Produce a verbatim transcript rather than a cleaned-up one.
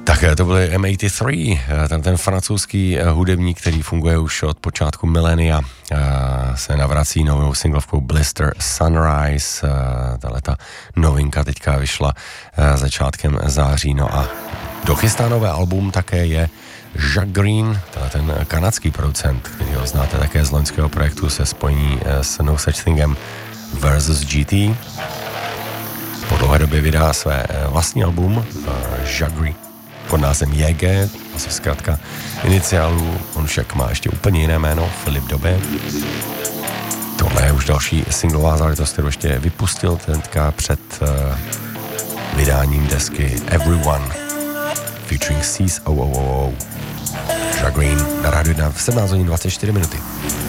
Tak to byly M osmdesát tři, ten, ten francouzský hudebník, který funguje už od počátku milénia, se navrací novou singlovkou Blister Sunrise. Tahleta novinka teďka vyšla začátkem září, no a dochystá nové album také je Jacques Green, ten kanadský producent, který ho znáte také z loňského projektu se spojení s No Such Thingem versus G T. Po dlouhé době vydá své vlastní album Jacques Green pod názvem J G, asi zkrátka iniciálů, on však má ještě úplně jiné jméno, Filip Dobé. Tohle je už další singlová záležitost, kterou ještě vypustil tentka před uh, vydáním desky Everyone featuring Cease O O O O. Jacques Green na rádiu jedna v sedmnáct hodin dvacet čtyři minuty.